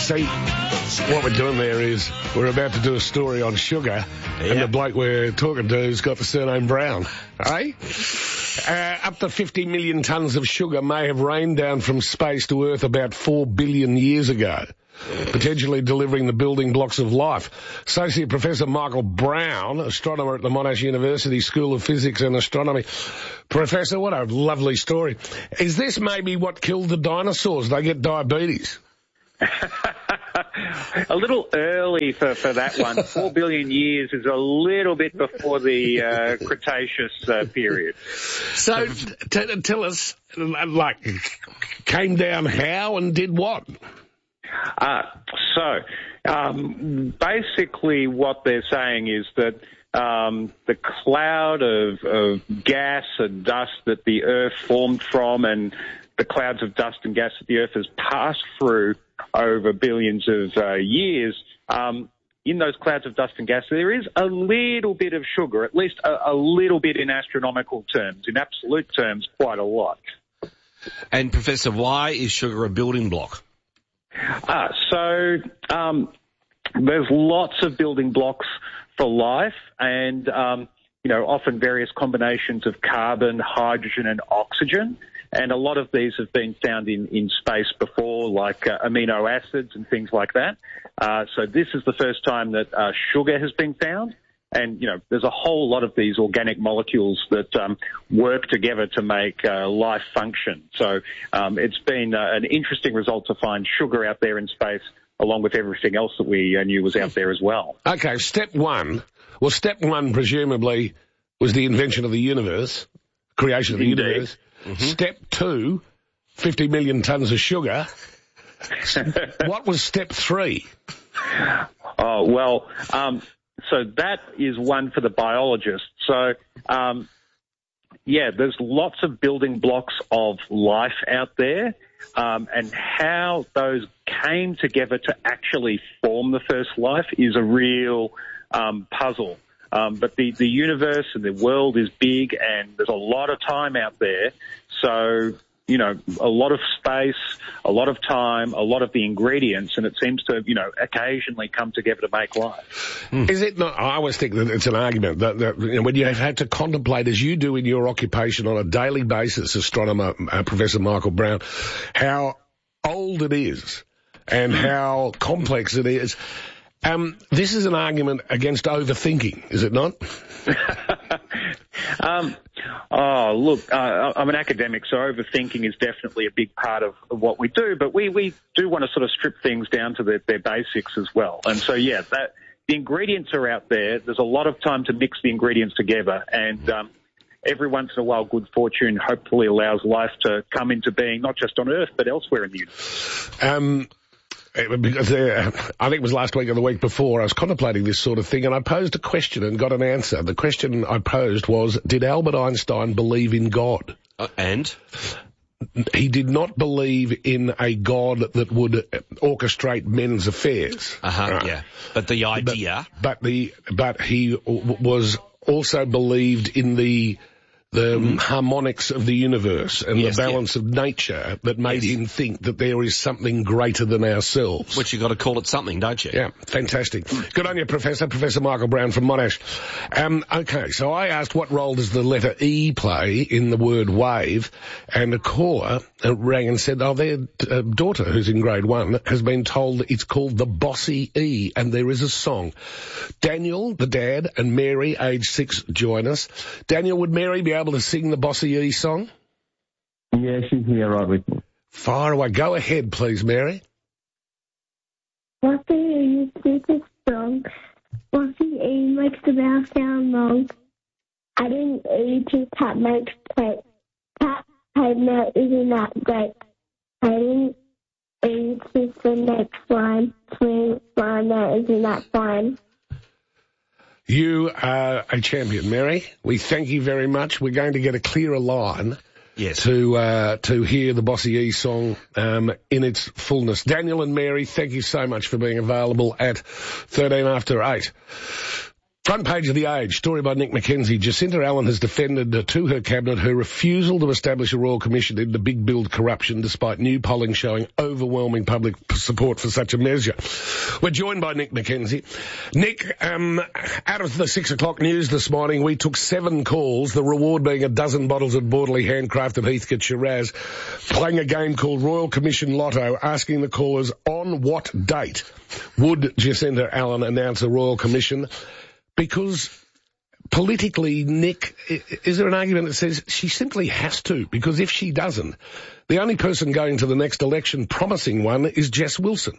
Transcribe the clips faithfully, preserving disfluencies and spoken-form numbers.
See, what we're doing there is we're about to do a story on sugar, yep. and the bloke we're talking to has got the surname Brown, eh? Uh, up to fifty million tonnes of sugar may have rained down from space to Earth about four billion years ago, potentially delivering the building blocks of life. Associate Professor Michael Brown, astronomer at the Monash University School of Physics and Astronomy. Professor, what a lovely story. Is this maybe what killed the dinosaurs? They get diabetes. A little early for, for that one. Four billion years is a little bit before the uh, Cretaceous uh, period. So t- tell us, like, came down how and did what? Uh, so um, basically what they're saying is that um, the cloud of, of gas and dust that the Earth formed from, and the clouds of dust and gas that the Earth has passed through over billions of uh, years, um, in those clouds of dust and gas, there is a little bit of sugar, at least a, a little bit in astronomical terms. In absolute terms, quite a lot. And, Professor, why is sugar a building block? Uh, so um, there's lots of building blocks for life, and, um, you know, often various combinations of carbon, hydrogen and oxygen. And a lot of these have been found in, in space before, like uh, amino acids and things like that. Uh, so this is the first time that uh, sugar has been found. And, you know, there's a whole lot of these organic molecules that um, work together to make uh, life function. So um, it's been uh, an interesting result to find sugar out there in space, along with everything else that we uh, knew was out there as well. Okay, step one. Well, step one, presumably, was the invention of the universe, creation of the Indeed. universe. Mm-hmm. Step two, fifty million tonnes of sugar. What was step three? Oh, well, um, so that is one for the biologists. So, um, yeah, there's lots of building blocks of life out there, um, and how those came together to actually form the first life is a real um, puzzle. Um, but the, the universe and the world is big, and there's a lot of time out there. So, you know, a lot of space, a lot of time, a lot of the ingredients, and it seems to, you know, occasionally come together to make life. Mm. Is it not? I always think that it's an argument that, that you know, when you have had to contemplate, as you do in your occupation on a daily basis, astronomer uh, Professor Michael Brown, how old it is and how complex it is. Um, this is an argument against overthinking, is it not? um, oh, look, uh, I'm an academic, so overthinking is definitely a big part of, of what we do, but we, we do want to sort of strip things down to their, their basics as well. And so, yeah, that the ingredients are out there. There's a lot of time to mix the ingredients together, and um, every once in a while, good fortune hopefully allows life to come into being, not just on Earth, but elsewhere in the universe. Um... Because uh, I think it was last week or the week before, I was contemplating this sort of thing, and I posed a question and got an answer. The question I posed was, did Albert Einstein believe in God? Uh, and? He did not believe in a God that would orchestrate men's affairs. Uh-huh, right? Yeah. But the idea... But, but, the, but he w- was also believed in the... the mm. harmonics of the universe and yes, the balance yeah. of nature that made yes. him think that there is something greater than ourselves. Which you've got to call it something, don't you? Yeah, fantastic. Good on you, Professor. Professor Michael Brown from Monash. Um, okay, so I asked what role does the letter E play in the word wave, and a caller uh, rang and said, oh, their uh, daughter, who's in grade one, has been told it's called the Bossy E, and there is a song. Daniel, the dad, and Mary, age six, join us. Daniel, would Mary be able to sing the Bossy E song? Yeah, she's here right with me. Fire away. Go ahead, please, Mary. Bossy E is super strong. Bossy E makes the mouth sound long. Adding E to tap makes plate. Tap pavement isn't that great. Adding E to the next line. Swing line that isn't that fine. You are a champion, Mary. We thank you very much. We're going to get a clearer line yes. to uh, to hear the Bossy E song um, in its fullness. Daniel and Mary, thank you so much for being available at thirteen after eight. Front page of The Age, story by Nick McKenzie. Jacinta Allen has defended uh, to her cabinet her refusal to establish a royal commission into big build corruption, despite new polling showing overwhelming public p- support for such a measure. We're joined by Nick McKenzie. Nick, um, out of the six o'clock news this morning, we took seven calls, the reward being a dozen bottles of Borderley handcrafted Heathcote Shiraz, playing a game called Royal Commission Lotto, asking the callers on what date would Jacinta Allen announce a royal commission. Because politically, Nick, is there an argument that says she simply has to? Because if she doesn't, the only person going to the next election promising one is Jess Wilson.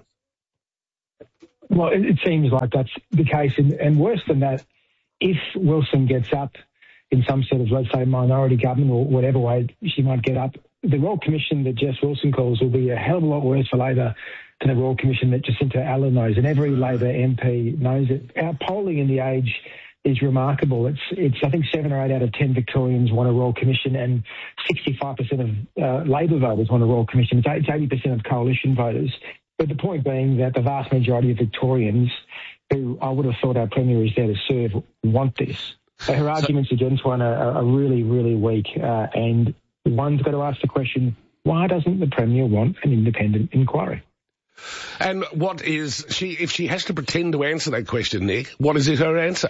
Well, it, it seems like that's the case. And, and worse than that, if Wilson gets up in some sort of, let's say, minority government or whatever way she might get up, the Royal Commission that Jess Wilson calls will be a hell of a lot worse for Labor than the Royal Commission that Jacinta Allen knows, and every Labor M P knows it. Our polling in The Age is remarkable. It's, it's I think, seven or eight out of ten Victorians want a Royal Commission, and sixty-five percent of uh, Labor voters want a Royal Commission. It's eighty percent of coalition voters. But the point being that the vast majority of Victorians, who I would have thought our Premier is there to serve, want this. So her arguments against one are, are really, really weak, uh, and one's got to ask the question, why doesn't the Premier want an independent inquiry? And what is she, if she has to pretend to answer that question, Nick, what is it her answer?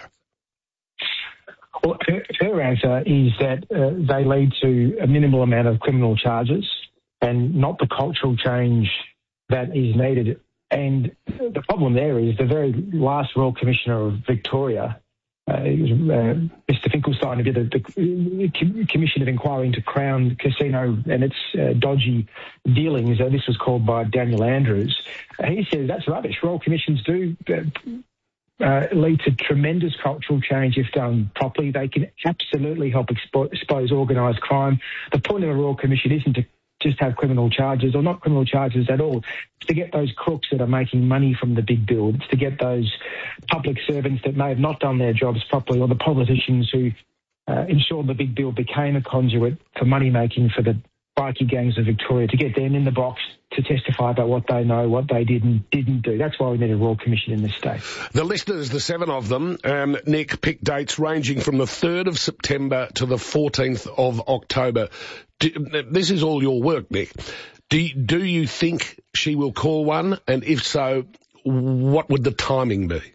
Well, her, her answer is that uh, they lead to a minimal amount of criminal charges and not the cultural change that is needed. And the problem there is the very last Royal Commissioner of Victoria, uh, it was, uh, Mister Finkelstein, who did the, the Commission of Inquiry into Crown Casino and its uh, dodgy dealings. Uh, this was called by Daniel Andrews. Uh, he said that's rubbish. Royal Commissions do uh, uh, lead to tremendous cultural change if done properly. They can absolutely help expo- expose organised crime. The point of a Royal Commission isn't to just have criminal charges, or not criminal charges at all. It's to get those crooks that are making money from the big build. It's to get those public servants that may have not done their jobs properly, or the politicians who uh, ensured the big build became a conduit for money making for the bikie gangs of Victoria, to get them in the box to testify about what they know, what they did and didn't do. That's why we need a Royal Commission in this state. The listeners, the seven of them, um, Nick, picked dates ranging from the third of September to the fourteenth of October. Do, this is all your work, Nick. Do, do you think she will call one? And if so, what would the timing be?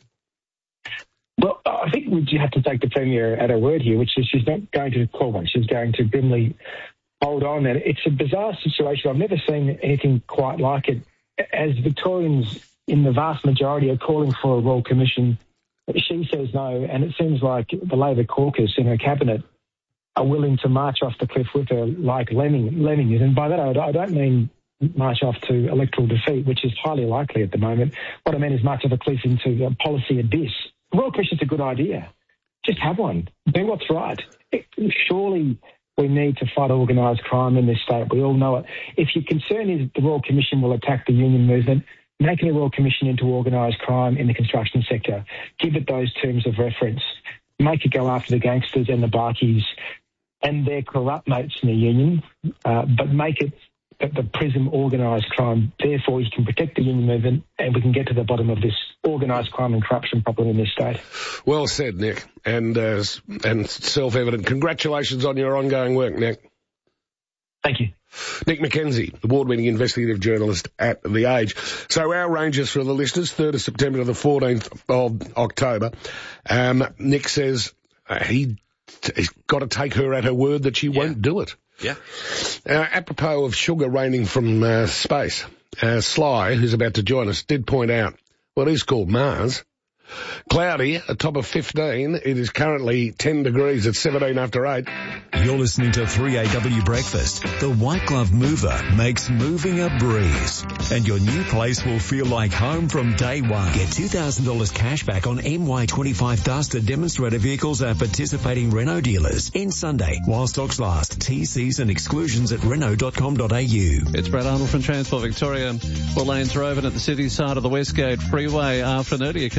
Well, I think we have to take the Premier at her word here, which is she's not going to call one. She's going to grimly hold on. And it's a bizarre situation. I've never seen anything quite like it. As Victorians, in the vast majority, are calling for a Royal Commission, she says no, and it seems like the Labor caucus in her cabinet are willing to march off the cliff with her like lemming, lemmings. And by that, I don't mean march off to electoral defeat, which is highly likely at the moment. What I mean is march off a cliff into a policy abyss. The Royal Commission's a good idea. Just have one. Do what's right. It, surely we need to fight organised crime in this state. We all know it. If your concern is the Royal Commission will attack the union movement, make it a Royal Commission into organised crime in the construction sector. Give it those terms of reference. Make it go after the gangsters and the bikies and their corrupt mates in the union, uh, but make it the PRISM organised crime. Therefore, you can protect the union movement and we can get to the bottom of this organised crime and corruption problem in this state. Well said, Nick, and uh, and self-evident. Congratulations on your ongoing work, Nick. Thank you. Nick McKenzie, award-winning investigative journalist at The Age. So our ranges for the listeners, third of September to the fourteenth of October. Um, Nick says uh, he, he's got to take her at her word that she yeah. won't do it. Yeah. Uh, apropos of sugar raining from uh, space, uh, Sly, who's about to join us, did point out what is called Mars. Cloudy, a top of fifteen. It is currently ten degrees at seventeen after eight. You're listening to three A W Breakfast. The White Glove Mover makes moving a breeze. And your new place will feel like home from day one. Get two thousand dollars cash back on M Y twenty-five Duster demonstrator vehicles at participating Renault dealers. In Sunday, while stocks last. T Cs and exclusions at renault dot com dot a u. It's Brad Arnold from Transport Victoria. Well, lanes are open at the city side of the Westgate Freeway after an earlier collision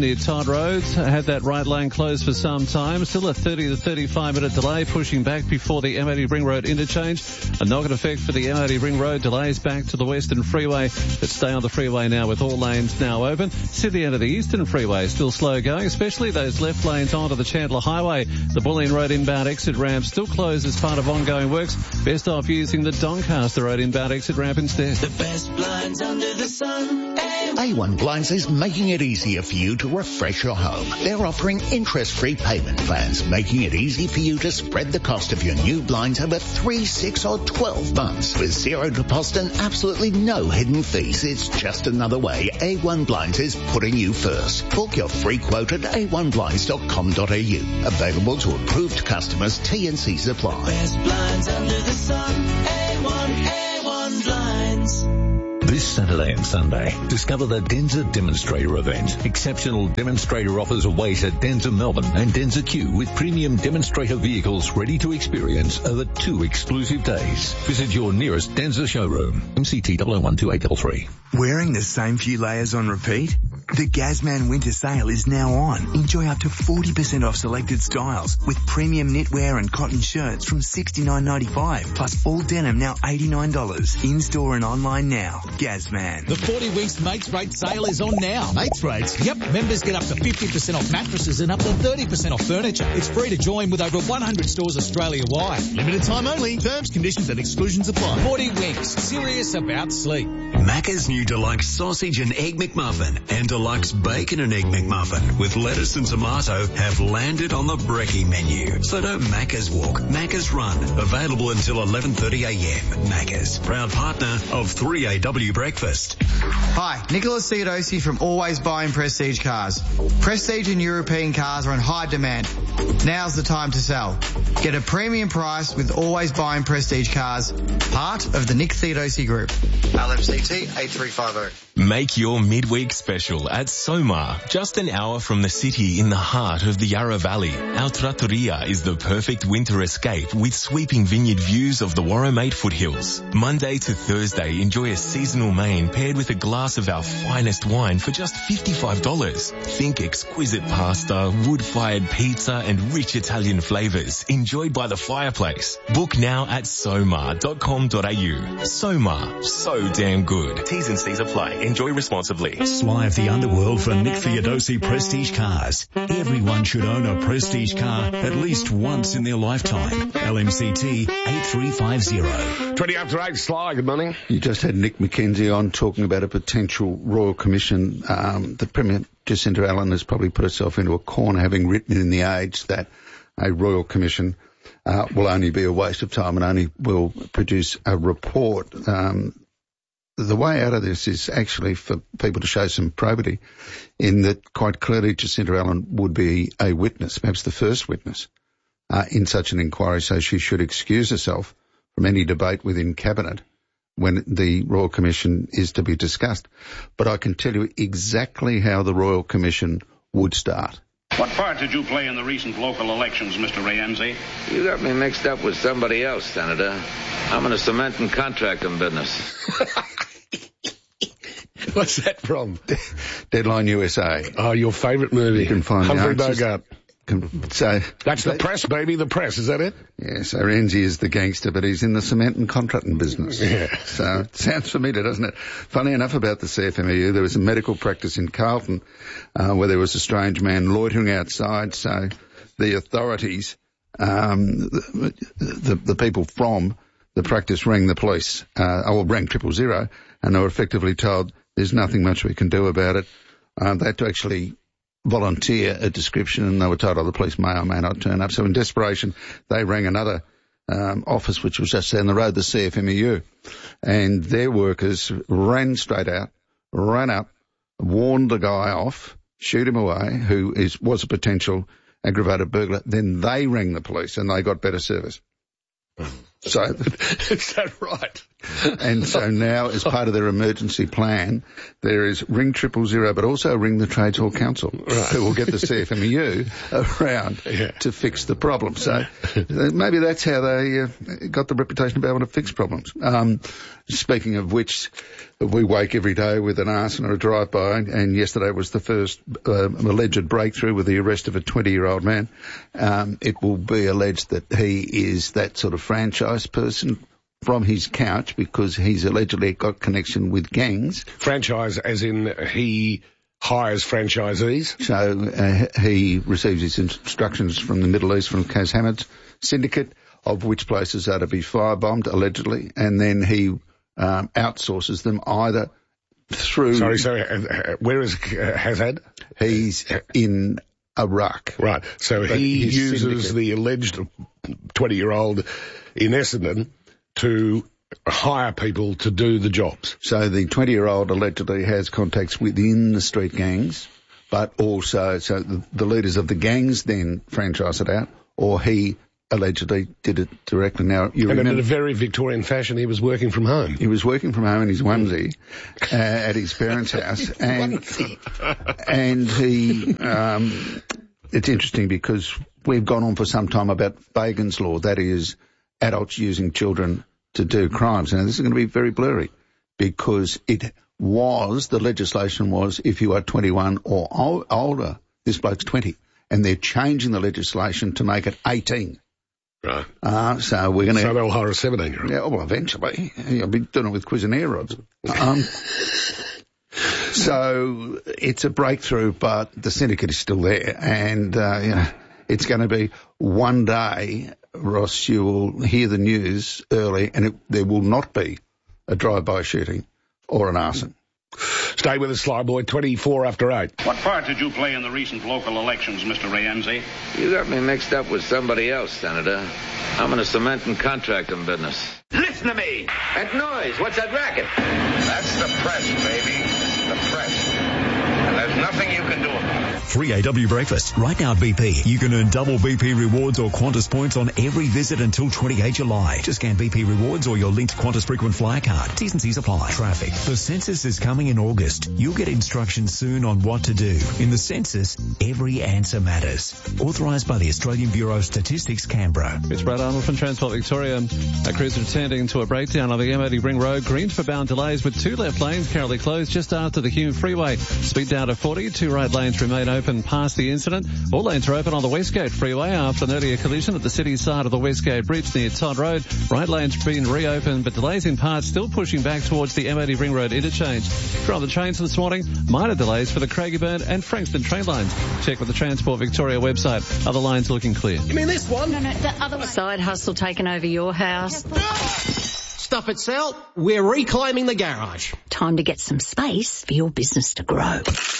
near Todd Road. Had that right lane closed for some time. Still a thirty to thirty-five minute delay pushing back before the M eighty Ring Road interchange. A knock-on effect for the M eighty Ring Road delays back to the Western Freeway, but stay on the freeway now with all lanes now open. Sydney end of the Eastern Freeway still slow going, especially those left lanes onto the Chandler Highway. The Bulleen Road inbound exit ramp still closed as part of ongoing works. Best off using the Doncaster Road inbound exit ramp instead. The best blinds under the sun. A one Blinds is making it easier for you to refresh your home. They're offering interest-free payment plans, making it easy for you to spread the cost of your new blinds over three, six or twelve months. With zero deposit and absolutely no hidden fees, it's just another way A one Blinds is putting you first. Book your free quote at a one blinds dot com dot a u. Available to approved customers. T and C's apply. Best blinds under the sun. A one, A one Blinds. This Saturday and Sunday, discover the Denza Demonstrator event. Exceptional demonstrator offers await at Denza Melbourne and Denza Q with premium demonstrator vehicles ready to experience over two exclusive days. Visit your nearest Denza showroom. M C T zero zero one two eight three three. Wearing the same few layers on repeat? The Gazman Winter Sale is now on. Enjoy up to forty percent off selected styles with premium knitwear and cotton shirts from sixty-nine ninety-five plus all denim now eighty-nine dollars. In-store and online now. Gazman. The forty weeks Mates Rate sale is on now. Mates Rates? Yep. Members get up to fifty percent off mattresses and up to thirty percent off furniture. It's free to join with over one hundred stores Australia-wide. Limited time only. Terms, conditions and exclusions apply. forty weeks. Serious about sleep. Macca's new Deluxe Sausage and Egg McMuffin and Deluxe Bacon and Egg McMuffin with lettuce and tomato have landed on the brekkie menu. So don't Macca's walk, Macca's run. Available until eleven thirty a m. Macca's, proud partner of three A W Breakfast. Hi, Nicholas Theodosi from Always Buying Prestige Cars. Prestige and European cars are in high demand. Now's the time to sell. Get a premium price with Always Buying Prestige Cars, part of the Nick Theodosi Group. L M C T eight three five zero. Make your midweek special at Soma, just an hour from the city in the heart of the Yarra Valley. Our trattoria is the perfect winter escape with sweeping vineyard views of the Warramate foothills. Monday to Thursday, enjoy a seasonal main paired with a glass of our finest wine for just fifty-five dollars. Think exquisite pasta, wood-fired pizza and rich Italian flavours enjoyed by the fireplace. Book now at soma dot com dot a u. Soma, so damn good. T's and C's apply. Enjoy responsibly. Swive the underworld for Nick Theodosi Prestige Cars. Everyone should own a Prestige car at least once in their lifetime. L M C T eight three five zero. twenty after eight, Sly, good morning. You just had Nick McKenzie on talking about a potential Royal Commission. Um, the Premier Jacinta Allen has probably put herself into a corner, having written in the Age that a Royal Commission uh, will only be a waste of time and only will produce a report. Um, The way out of this is actually for people to show some probity in that quite clearly Jacinta Allen would be a witness, perhaps the first witness uh, in such an inquiry, so she should excuse herself from any debate within Cabinet when the Royal Commission is to be discussed. But I can tell you exactly how the Royal Commission would start. What part did you play in the recent local elections, Mister Rienzi? You got me mixed up with somebody else, Senator. I'm in the cement and contracting business. What's that from? Deadline U S A. Oh, your favourite movie. You can find Humphrey the answers. Bogart. Can, so That's the press, baby, the press, is that it? Yes, so Renzi is the gangster, but he's in the cement and contracting business. Yeah. So it sounds familiar, doesn't it? Funny enough about the C F M E U, there was a medical practice in Carlton uh, where there was a strange man loitering outside, so the authorities, um, the, the, the people from the practice rang the police, uh, or rang triple zero, and they were effectively told there's nothing much we can do about it. Uh, they had to actually volunteer a description, and they were told, oh, the police may or may not turn up. So in desperation, they rang another um, office, which was just down the road, the C F M E U, and their workers ran straight out, ran up, warned the guy off, shoot him away, who is was a potential aggravated burglar. Then they rang the police, and they got better service. So, is that right? And so now, as part of their emergency plan, there is ring triple zero, but also ring the Trades Hall Council, right, who will get the C F M E U around yeah. to fix the problem. So maybe that's how they uh, got the reputation of being able to fix problems. Um, speaking of which, we wake every day with an arson or a drive-by, and yesterday was the first uh, alleged breakthrough with the arrest of a twenty-year-old man. Um, it will be alleged that he is that sort of franchise person from his couch because he's allegedly got connection with gangs. Franchise as in he hires franchisees? So uh, he receives his instructions from the Middle East, from Kaz Hamid's syndicate, of which places are to be firebombed, allegedly, and then he um, outsources them either through... Sorry, sorry, uh, where is uh, Hazad? He's in Iraq. Right, so but he uses syndicate. the alleged twenty-year-old in Essendon to hire people to do the jobs. So the twenty-year-old allegedly has contacts within the street gangs, but also, so the, the leaders of the gangs then franchise it out, or he allegedly did it directly. Now, you and remember, in a very Victorian fashion, he was working from home. He was working from home in his onesie uh, at his parents' house, and and he. Um, it's interesting because we've gone on for some time about Fagan's Law, that is, adults using children to do crimes. Now, this is going to be very blurry because it was, the legislation was, if you are twenty-one or o- older, this bloke's twenty, and they're changing the legislation to make it eighteen. Right. Uh, so we're going to... So they'll hire a seventeen-year-old. Yeah, well, eventually. I'll be doing it with Cuisinart rods. Um, so it's a breakthrough, but the syndicate is still there, and, uh, you know, it's going to be one day... Ross, you will hear the news early, and it, there will not be a drive-by shooting or an arson. Stay with us, Sly Boy, twenty-four after eight. What part did you play in the recent local elections, Mister Rienzi? You got me mixed up with somebody else, Senator. I'm in the cement and contracting business. Listen to me! That noise, what's that racket? That's the press, baby. The press. And there's nothing you can do about it. three A W Breakfast. Right now at B P, you can earn double B P rewards or Qantas points on every visit until twenty-eighth July. Just scan B P rewards or your linked Qantas frequent flyer card. T's and C's apply. Traffic. The census is coming in August. You'll get instructions soon on what to do. In the census, every answer matters. Authorised by the Australian Bureau of Statistics, Canberra. It's Brad Arnold from Transport Victoria. A crews attending to a breakdown on the M eighty Ring Road. Greens for bound delays with two left lanes currently closed just after the Hume Freeway. Speed down to forty. Two right lanes remain open past the incident. All lanes are open on the Westgate Freeway after an earlier collision at the city side of the Westgate Bridge near Todd Road. Right lanes have been reopened, but delays in parts still pushing back towards the M eighty Ring Road interchange. If you're on the trains this morning, minor delays for the Craigieburn and Frankston train lines. Check with the Transport Victoria website. Other lines looking clear. You mean this one? No, no, the other one. Side hustle taking over your house. Stuff it, Sal. We're reclaiming the garage. Time to get some space for your business to grow.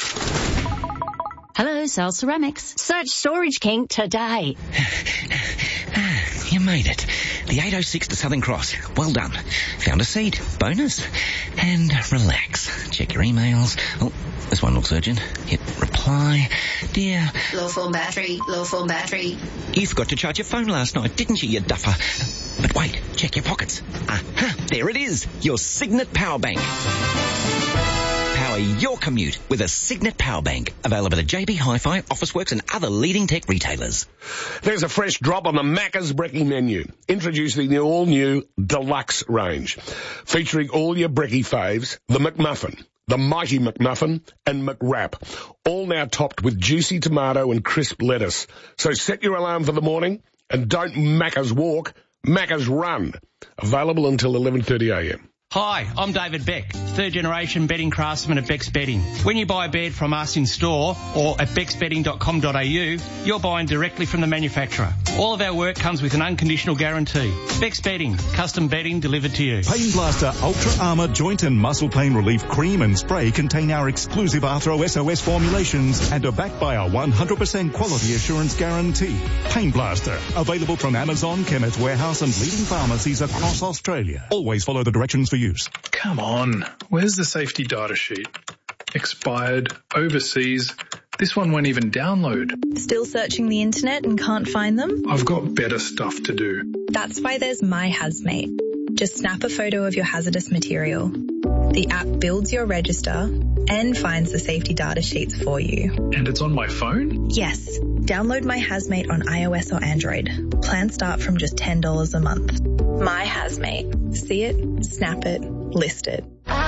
Hello, Sal Ceramics. Search Storage King today. You made it. The eight oh six to Southern Cross. Well done. Found a seat. Bonus. And relax. Check your emails. Oh, this one looks urgent. Hit reply. Dear. Low form battery. Low form battery. You forgot to charge your phone last night, didn't you, you duffer? But wait. Check your pockets. Aha. There it is. Your Signet Power Bank. Power your commute with a Signet Power Bank. Available at J B Hi-Fi, Officeworks and other leading tech retailers. There's a fresh drop on the Macca's Brekkie menu. Introducing the all-new Deluxe range. Featuring all your Brekkie faves, the McMuffin, the Mighty McMuffin and McWrap. All now topped with juicy tomato and crisp lettuce. So set your alarm for the morning and don't Macca's walk, Macca's run. Available until eleven thirty a m. Hi, I'm David Beck, third generation bedding craftsman at Beck's Bedding. When you buy a bed from us in store or at becks bedding dot com dot a u, you're buying directly from the manufacturer. All of our work comes with an unconditional guarantee. Beck's Bedding, custom bedding delivered to you. Pain Blaster Ultra Armour Joint and Muscle Pain Relief Cream and Spray contain our exclusive Arthro S O S formulations and are backed by our one hundred percent quality assurance guarantee. Pain Blaster, available from Amazon, Chemist Warehouse and leading pharmacies across Australia. Always follow the directions for use. Come on, where's the safety data sheet? Expired, overseas, this one won't even download. Still searching the internet and can't find them? I've got better stuff to do. That's why there's My Hazmate. Just snap a photo of your hazardous material. The app builds your register and finds the safety data sheets for you. And it's on my phone? Yes. Download My Hazmate on iOS or Android. Plans start from just ten dollars a month. My Hazmate. See it, snap it, list it.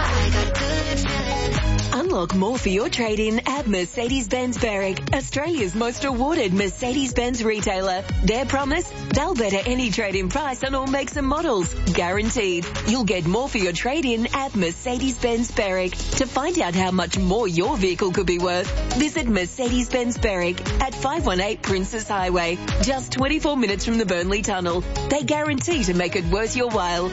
Unlock more for your trade-in at Mercedes-Benz Berwick, Australia's most awarded Mercedes-Benz retailer. Their promise? They'll better any trade-in price on all makes and models. Guaranteed. You'll get more for your trade-in at Mercedes-Benz Berwick. To find out how much more your vehicle could be worth, visit Mercedes-Benz Berwick at five one eight Princess Highway, just twenty-four minutes from the Burnley Tunnel. They guarantee to make it worth your while.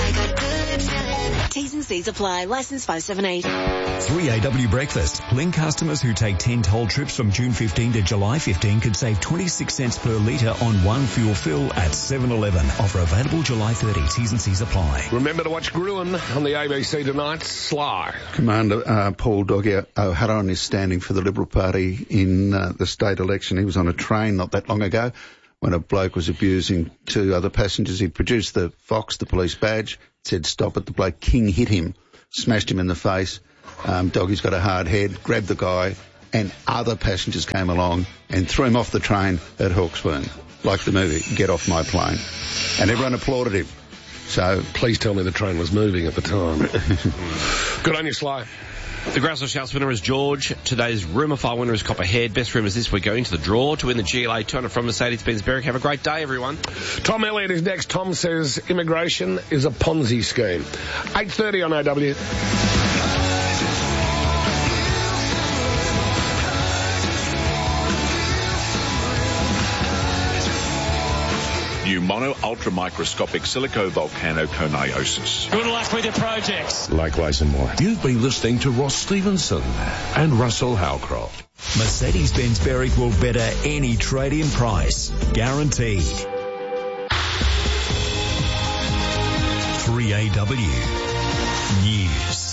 T's and C's apply. Licence five seven eight. three A W Breakfast. Link customers who take ten toll trips from June fifteenth to July fifteenth could save twenty-six cents per litre on one fuel fill at seven eleven. Offer available July thirtieth. T's and C's apply. Remember to watch Gruen on the A B C tonight. Sly. Commander uh, Paul Doggy O'Halloran is standing for the Liberal Party in uh, the state election. He was on a train not that long ago when a bloke was abusing two other passengers. He produced the Fox, the police badge, said stop it. The bloke King hit him, smashed him in the face. Um, Doggy's got a hard head, grabbed the guy, and other passengers came along and threw him off the train at Hawkesbury, like the movie Get Off My Plane. And everyone applauded him. So please tell me the train was moving at the time. Good on you, Sly. The Grassel Shouts winner is George. Today's Rumour File winner is Copperhead. Best rumours this week go into the draw to win the G L A two hundred from Mercedes-Benz Berwick. Have a great day, everyone. Tom Elliott is next. Tom says immigration is a Ponzi scheme. eight thirty on A W. New mono ultra microscopic silico-volcanoconiosis. Good luck with your projects. Likewise and more. You've been listening to Ross Stevenson and Russell Howcroft. Mercedes-Benz Berwick will better any trade-in price. Guaranteed. three A W News.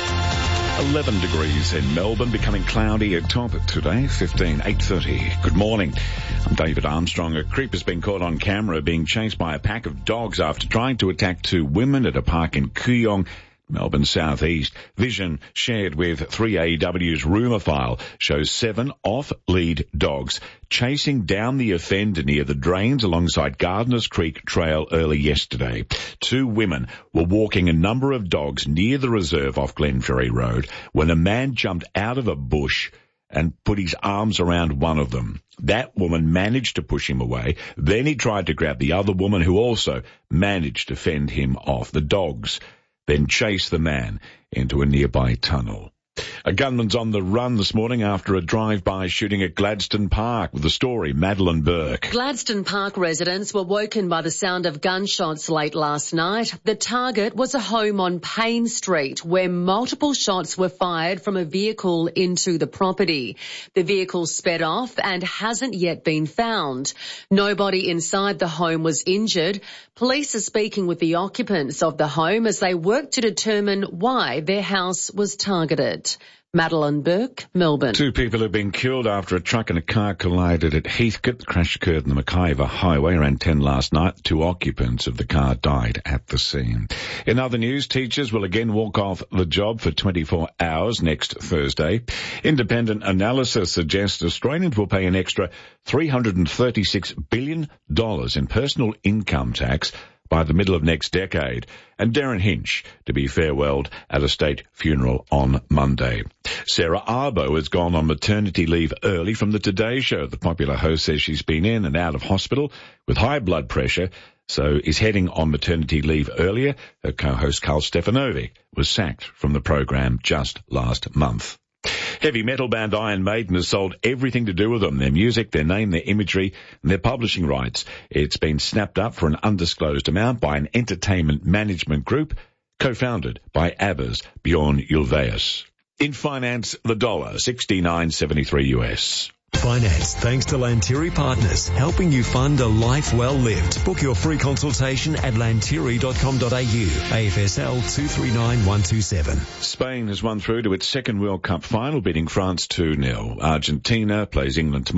eleven degrees in Melbourne, becoming cloudy at top today, fifteen, eight thirty. Good morning. I'm David Armstrong. A creep has been caught on camera being chased by a pack of dogs after trying to attack two women at a park in Kooyong, Melbourne southeast. Vision shared with three A W's Rumour File shows seven off-lead dogs chasing down the offender near the drains alongside Gardeners Creek Trail early yesterday. Two women were walking a number of dogs near the reserve off Glenferrie Road when a man jumped out of a bush and put his arms around one of them. That woman managed to push him away. Then he tried to grab the other woman, who also managed to fend him off. The dogs then chased the man into a nearby tunnel. A gunman's on the run this morning after a drive-by shooting at Gladstone Park. With the story, Madeline Burke. Gladstone Park residents were woken by the sound of gunshots late last night. The target was a home on Payne Street, where multiple shots were fired from a vehicle into the property. The vehicle sped off and hasn't yet been found. Nobody inside the home was injured. Police are speaking with the occupants of the home as they work to determine why their house was targeted. Madeline Burke, Melbourne. Two people have been killed after a truck and a car collided at Heathcote. The crash occurred on the McIver Highway around ten last night. Two occupants of the car died at the scene. In other news, teachers will again walk off the job for twenty-four hours next Thursday. Independent analysis suggests Australians will pay an extra three hundred thirty-six billion dollars in personal income tax by the middle of next decade, and Darren Hinch to be farewelled at a state funeral on Monday. Sarah Arbo has gone on maternity leave early from the Today Show. The popular host says she's been in and out of hospital with high blood pressure, so is heading on maternity leave earlier. Her co-host Carl Stefanovic was sacked from the program just last month. Heavy metal band Iron Maiden has sold everything to do with them, their music, their name, their imagery, and their publishing rights. It's been snapped up for an undisclosed amount by an entertainment management group co-founded by ABBA's Bjorn Ulvaeus. In finance, the dollar, sixty-nine seventy-three U S. Finance, thanks to Lantiri Partners, helping you fund a life well lived. Book your free consultation at lantiri dot com dot a u. A F S L two three nine one two seven. Spain has won through to its second World Cup final, beating France two nil. Argentina plays England tomorrow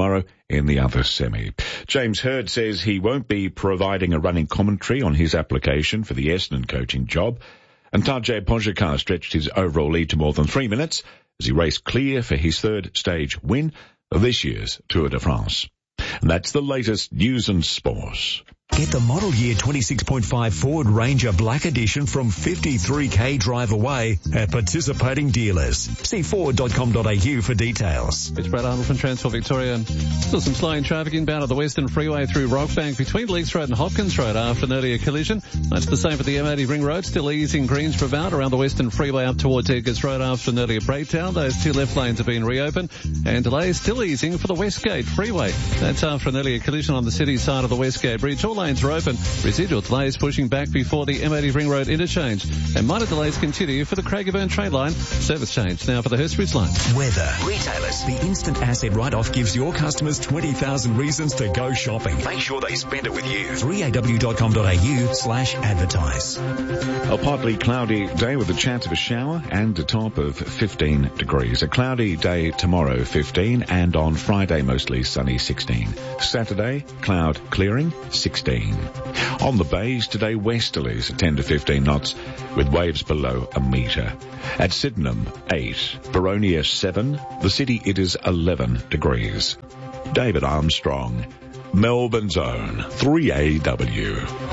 in the other semi. James Hird says he won't be providing a running commentary on his application for the Essendon coaching job. And Tadej Pogačar stretched his overall lead to more than three minutes as he raced clear for his third stage win of this year's Tour de France. And that's the latest news and sports. Get the model year twenty-six point five Ford Ranger Black Edition from fifty-three K drive away at participating dealers. See ford dot com dot a u for details. It's Brad Arnold from Transport Victoria. Still some slowing traffic inbound of the Western Freeway through Rockbank between Leeks Road and Hopkins Road after an earlier collision. That's the same for the M eighty Ring Road. Still easing Greensboro bound around the Western Freeway up towards Edgar's Road after an earlier breakdown. Those two left lanes have been reopened. And delays still easing for the Westgate Freeway. That's after an earlier collision on the city side of the Westgate Bridge. All lanes are open. Residual delays pushing back before the M eighty Ring Road interchange. And minor delays continue for the Craigieburn train line. Service change now for the Hurstbridge line. Weather. Retailers. The instant asset write-off gives your customers twenty thousand reasons to go shopping. Make sure they spend it with you. three a w dot com dot a u slash advertise. A partly cloudy day with a chance of a shower and a top of fifteen degrees. A cloudy day tomorrow, fifteen, and on Friday mostly sunny, sixteen. Saturday, cloud clearing, sixteen. On the bays today, westerlies ten to fifteen knots with waves below a metre. At Sydenham, eight. Boronia, seven. The city, it is eleven degrees. David Armstrong, Melbourne's own three A W.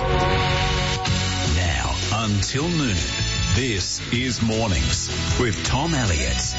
Now, until noon, this is Mornings with Tom Elliott.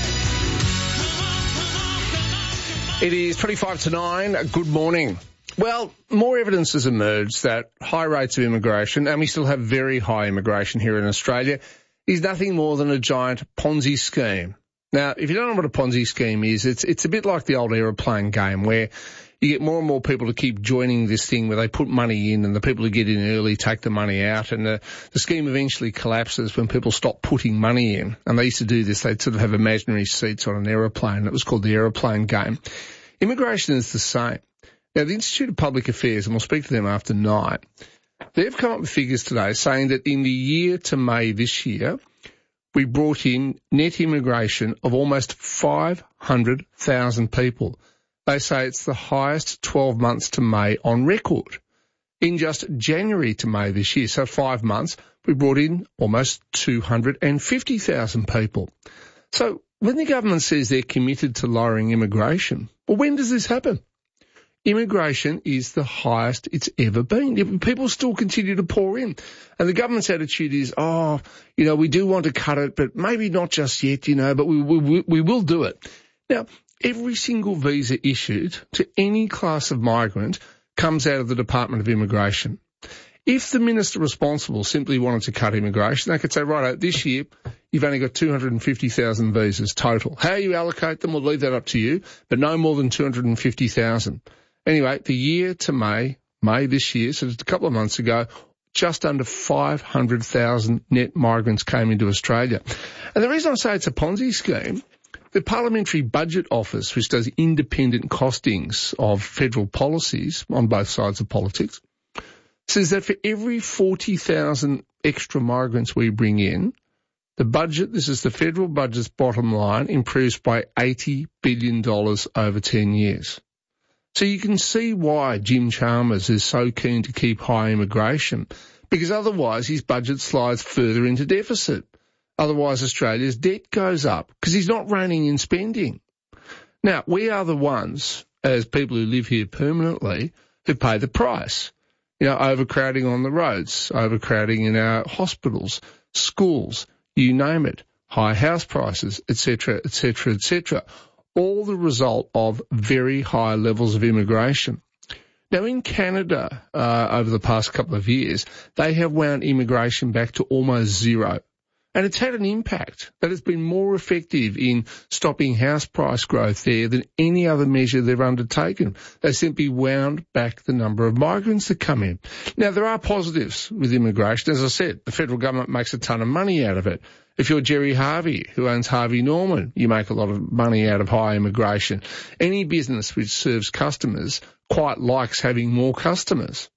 It is twenty-five to nine. Good morning. Well, more evidence has emerged that high rates of immigration, and we still have very high immigration here in Australia, is nothing more than a giant Ponzi scheme. Now, if you don't know what a Ponzi scheme is, it's it's a bit like the old aeroplane game where you get more and more people to keep joining this thing where they put money in and the people who get in early take the money out, and the, the scheme eventually collapses when people stop putting money in. And they used to do this. They'd sort of have imaginary seats on an aeroplane. It was called the aeroplane game. Immigration is the same. Now, the Institute of Public Affairs, and we'll speak to them after nine, they've come up with figures today saying that in the year to May this year, we brought in net immigration of almost five hundred thousand people. They say it's the highest twelve months to May on record. In just January to May this year, so five months, we brought in almost two hundred fifty thousand people. So when the government says they're committed to lowering immigration, well, when does this happen? Immigration is the highest it's ever been. People still continue to pour in. And the government's attitude is, oh, you know, we do want to cut it, but maybe not just yet, you know, but we, we, we will do it. Now, every single visa issued to any class of migrant comes out of the Department of Immigration. If the minister responsible simply wanted to cut immigration, they could say, right, this year you've only got two hundred fifty thousand visas total. How you allocate them, we'll leave that up to you, but no more than two hundred fifty thousand. Anyway, the year to May, May this year, so just a couple of months ago, just under five hundred thousand net migrants came into Australia. And the reason I say it's a Ponzi scheme, the Parliamentary Budget Office, which does independent costings of federal policies on both sides of politics, says that for every forty thousand extra migrants we bring in, the budget, this is the federal budget's bottom line, improves by eighty billion dollars over ten years. So you can see why Jim Chalmers is so keen to keep high immigration, because otherwise his budget slides further into deficit. Otherwise Australia's debt goes up because he's not reining in spending. Now, we are the ones, as people who live here permanently, who pay the price. You know, overcrowding on the roads, overcrowding in our hospitals, schools, you name it, high house prices, et cetera, et cetera, et cetera. All the result of very high levels of immigration. Now, in Canada, uh, over the past couple of years, they have wound immigration back to almost zero. And it's had an impact that has been more effective in stopping house price growth there than any other measure they've undertaken. They simply wound back the number of migrants that come in. Now, there are positives with immigration. As I said, the federal government makes a ton of money out of it. If you're Jerry Harvey, who owns Harvey Norman, you make a lot of money out of high immigration. Any business which serves customers quite likes having more customers.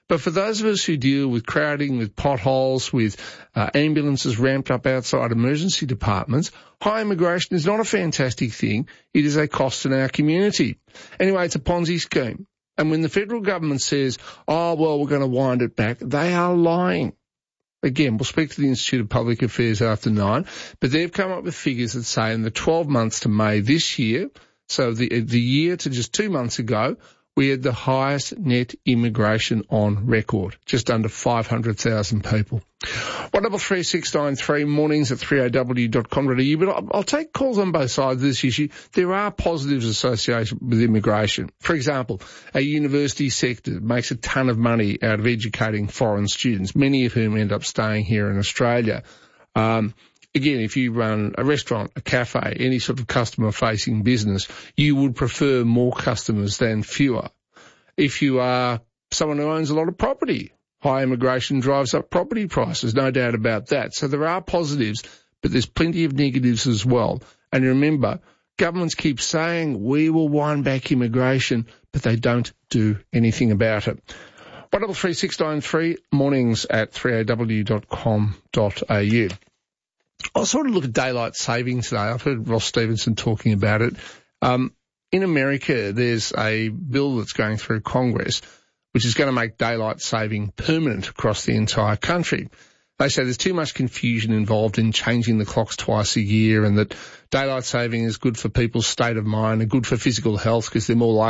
But for those of us who deal with crowding, with potholes, with uh, ambulances ramped up outside emergency departments, high immigration is not a fantastic thing. It is a cost in our community. Anyway, it's a Ponzi scheme. And when the federal government says, oh, well, we're going to wind it back, they are lying. Again, we'll speak to the Institute of Public Affairs after nine, but they've come up with figures that say in the twelve months to May this year, so the the year to just two months ago, we had the highest net immigration on record, just under five hundred thousand people. one double three six nine three, mornings at three a w dot com dot a u, but I'll, I'll take calls on both sides of this issue. There are positives associated with immigration. For example, a university sector makes a ton of money out of educating foreign students, many of whom end up staying here in Australia. Um, Again, if you run a restaurant, a cafe, any sort of customer-facing business, you would prefer more customers than fewer. If you are someone who owns a lot of property, high immigration drives up property prices, no doubt about that. So there are positives, but there's plenty of negatives as well. And remember, governments keep saying we will wind back immigration, but they don't do anything about it. one double three six nine three, mornings at three a w dot com dot a u. I sort of look at daylight saving today. I've heard Ross Stevenson talking about it. Um, in America, there's a bill that's going through Congress which is going to make daylight saving permanent across the entire country. They say there's too much confusion involved in changing the clocks twice a year, and that daylight saving is good for people's state of mind and good for physical health because they're more likely